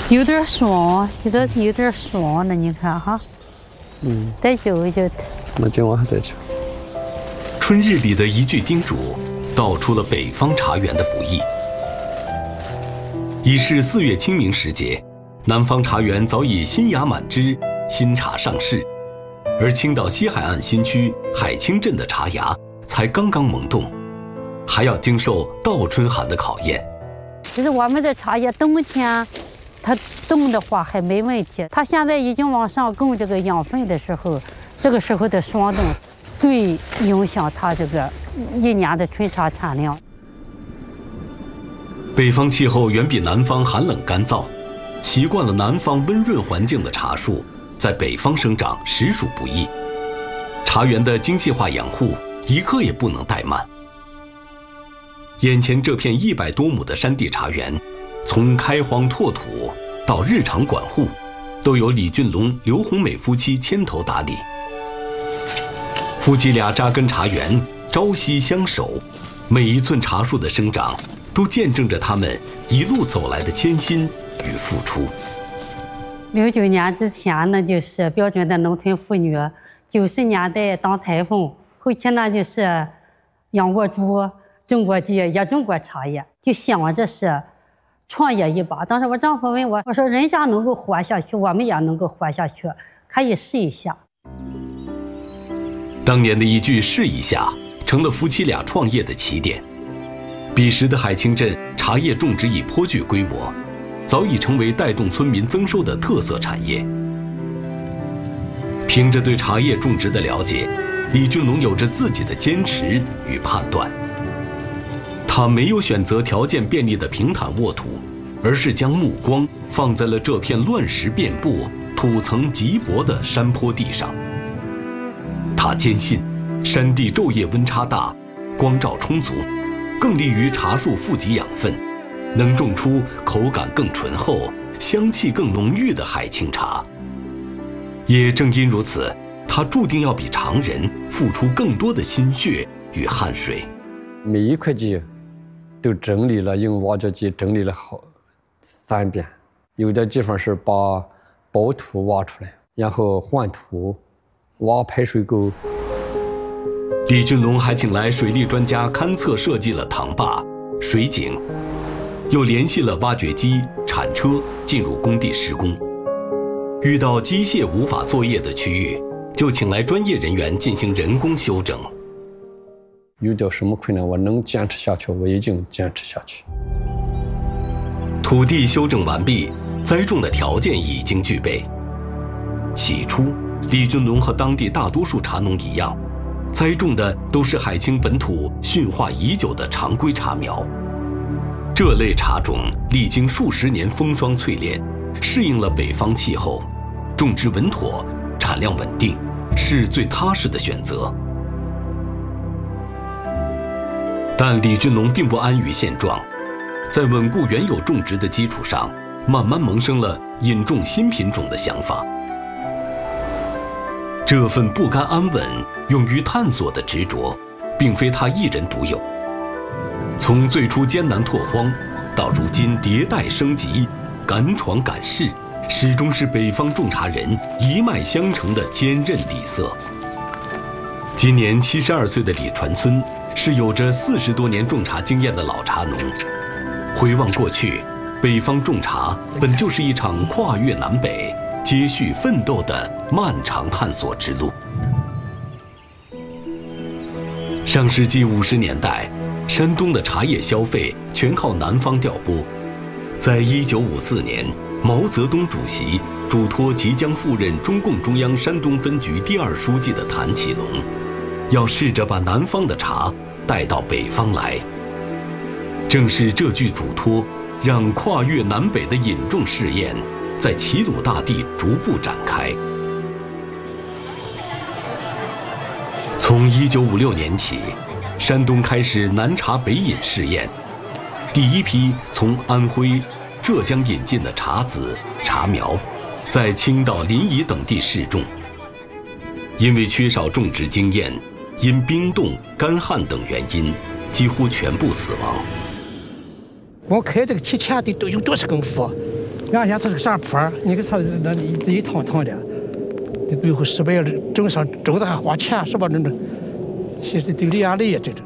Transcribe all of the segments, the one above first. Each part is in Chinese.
有点爽，这倒是有点爽了，你看哈。再久一久。 那今晚还再久。 春日里的一句叮嘱，道出了北方茶园的不易。已是4月清明时节，南方茶园早已新芽满枝，新茶上市，而青岛西海岸新区海清镇的茶芽才刚刚萌动，还要经受倒春寒的考验。 就是我们的茶叶冬天它冻的话还没问题，它现在已经往上供这个养分的时候，这个时候的霜冻最影响它这个一年的春茶产量。 北方气候远比南方寒冷干燥，习惯了南方温润环境的茶树，在北方生长实属不易。茶园的精细化养护一刻也不能怠慢。眼前这片100多亩的山地茶园，从开荒拓土到日常管护，都由李俊龙、刘红美夫妻牵头打理。夫妻俩扎根茶园，朝夕相守，每一寸茶树的生长都见证着他们一路走来的艰辛与付出。 09年之前呢，就是标准的农村妇女；90年代当裁缝，后期呢就是养过猪、种过地，也种过茶叶，就想着是创业一把。当时我丈夫问我，我说人家能够活下去，我们也能够活下去，可以试一下。 当年的一句试一下，成了夫妻俩创业的起点。彼时的海清镇茶叶种植已颇具规模，早已成为带动村民增收的特色产业。凭着对茶叶种植的了解，李俊龙有着自己的坚持与判断。他没有选择条件便利的平坦沃土，而是将目光放在了这片乱石遍布、土层极薄的山坡地上。他坚信，山地昼夜温差大，光照充足，更利于茶树富集养分，能种出口感更醇厚、香气更浓郁的海清茶。也正因如此，他注定要比常人付出更多的心血与汗水。 每一块地都整理了，用挖掘机整理了3遍，有的地方是把薄土挖出来，然后换土，挖排水沟。 李俊龙还请来水利专家勘测设计了塘坝、水井，又联系了挖掘机、铲车进入工地施工。遇到机械无法作业的区域，就请来专业人员进行人工修整。 遇到什么困难，我能坚持下去，我已经坚持下去。 土地修整完毕，栽种的条件已经具备。起初，李俊龙和当地大多数茶农一样，栽种的都是海清本土驯化已久的常规茶苗。这类茶种历经数十年风霜淬炼，适应了北方气候，种植稳妥，产量稳定，是最踏实的选择。但李俊龙并不安于现状，在稳固原有种植的基础上，慢慢萌生了引种新品种的想法。这份不甘安稳、勇于探索的执着，并非他一人独有。从最初艰难拓荒，到如今迭代升级、敢闯敢试，始终是北方种茶人一脉相承的坚韧底色。今年72岁的李传村是有着40多年种茶经验的老茶农。回望过去，北方种茶本就是一场跨越南北、接续奋斗的漫长探索之路。上世纪50年代，山东的茶叶消费全靠南方调拨。在1954年，毛泽东主席嘱托即将赴任中共中央山东分局第2书记的谭启龙，要试着把南方的茶带到北方来。正是这句嘱托，让跨越南北的引种试验在齐鲁大地逐步展开。从1956年起，山东开始南茶北引试验，第一批从安徽、浙江引进的茶籽、茶苗，在青岛、临沂等地试种。因为缺少种植经验，因冰冻、干旱等原因，几乎全部死亡。 我开这个提前的都用多少功夫， 原先它是个山坡，你看它那一趟趟的，最后失败了，整上整的还花钱是吧？其实对压力呀，这。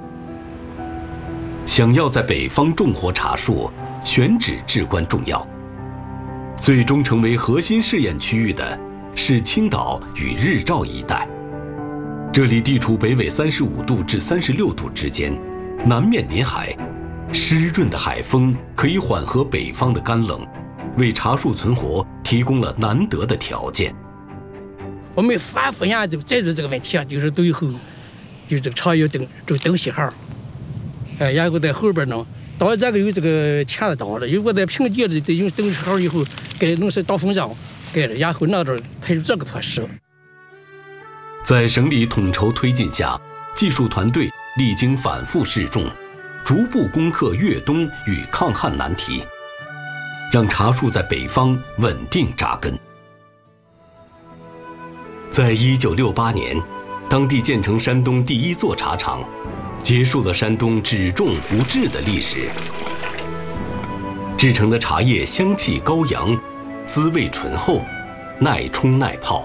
想要在北方种活茶树，选址至关重要。最终成为核心试验区域的是青岛与日照一带，这里地处北纬35度至36度之间，南面临海，湿润的海风可以缓和北方的干冷，为茶树存活提供了难得的条件。 我们反复研究解决这个问题啊，就是最后就这个茶叶等信号，然后在后边呢，到这个有这个钱的到了，如果在平地的得用等信号以后，该弄是到风上，该然后那阵才有这个措施。 在省里统筹推进下，技术团队历经反复试种，逐步攻克越冬与抗旱难题，让茶树在北方稳定扎根。在1968年，当地建成山东第一座茶厂，结束了山东只种不制的历史。制成的茶叶香气高扬，滋味醇厚，耐冲耐泡。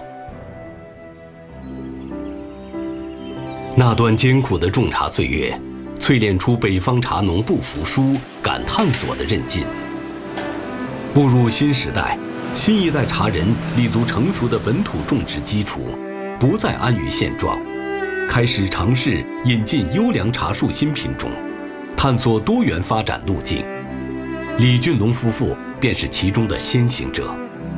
那段艰苦的种茶岁月，淬炼出北方茶农不服输、敢探索的韧劲。步入新时代，新一代茶人立足成熟的本土种植基础，不再安于现状，开始尝试引进优良茶树新品种，探索多元发展路径。李俊龙夫妇便是其中的先行者。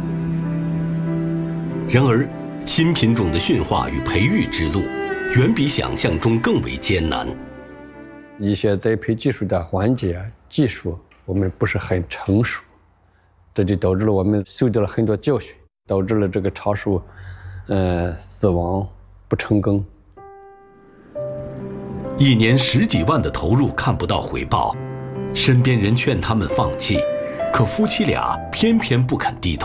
然而，新品种的驯化与培育之路，远比想象中更为艰难。 一些栽培技术的环节、技术，我们不是很成熟，这就导致了我们受到了很多教训，导致了这个茶树，死亡不成耕。 一年10几万的投入看不到回报，身边人劝他们放弃，可夫妻俩偏偏不肯低头。